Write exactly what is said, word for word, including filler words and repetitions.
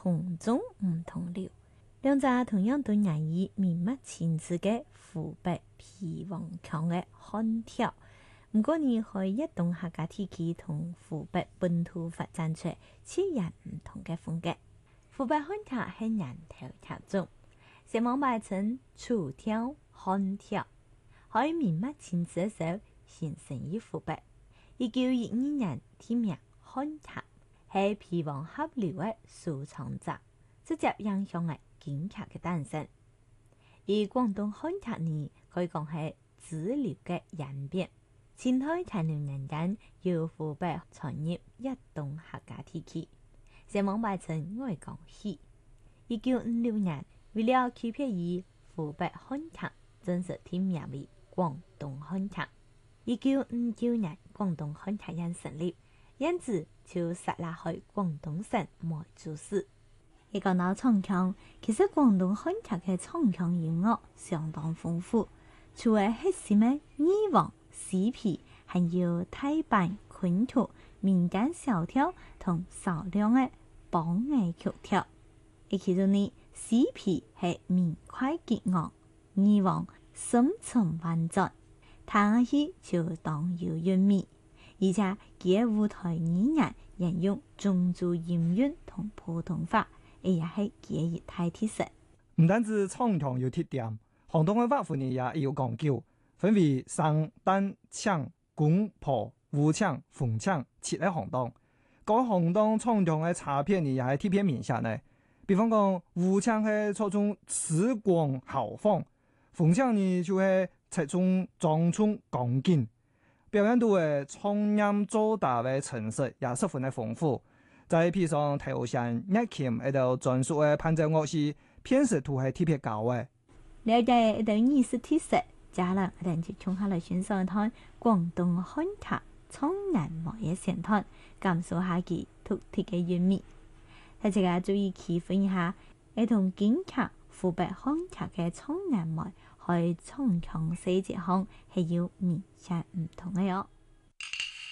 同種唔同調。兩隻同樣對人以面目親切嘅湖北皮黃腔嘅漢調，唔過你可以一動客家地區同湖北本土發展出截然唔同嘅風格。湖北漢調係人頭調種，上網擺成楚調、漢調，可以面目親切嘅時候形成於湖北。一九一二年天命漢調，係皮黃合流嘅收藏者，直接影響嘅京劇嘅誕生。而廣東漢調呢，可以講係支流嘅演變。清代乾隆年間，由湖北傳入一動客家地區，上網擺成外江戲。一九五六年，為了區別於湖北漢調，正式天命為廣東漢調。一九五九年，廣東漢調院成立，因此就設立喺廣東省梅州市。一講到唱腔，其實廣東漢調嘅唱腔音樂相當豐富，除咗核心嘅二黃、四皮，還有大板、昆曲、民間小調同少量嘅梆藝曲調。而其中呢，四皮係明快激昂，二黃深沉婉轉，聽起就當有韻味，而且佢嘅舞台語言沿用漳州音韻同普通話。也係佢嘅大特色。 唔單止唱腔有特點，廣東嘅樂府呢也有講究，分為生、旦、搶、宮、婆、胡搶、鳳搶七個行當。各行當唱腔嘅差別呢也係特別明顯嘅。比方講，胡搶係着重詞廣豪放，鳳搶呢就係側重莊重剛勁，表現到嘅唱音做打嘅程式也十分嘅豐富。在譬如上頭上樂琴喺度專屬嘅伴奏樂器，編識度係特別高嘅。 了解一道意思特色，家人一定就衝下來欣賞一趟廣東漢調蒼南舞嘅現場，感受下佢獨特嘅韻味。大家注意區分一下，係同京劇、湖北漢調嘅蒼南舞，喺唱腔細節上係有明顯唔同嘅喲。